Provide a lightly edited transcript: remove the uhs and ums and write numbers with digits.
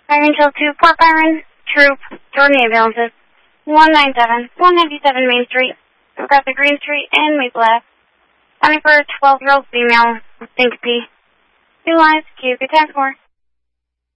Siren Hill 2, Port Byron, Troop, Jordan ambulances, 197, 197 Main Street, Progressive Green Street, and Maple Ave. Counting for a 12-year-old female with syncope. 2 lives, Q, good 10-4.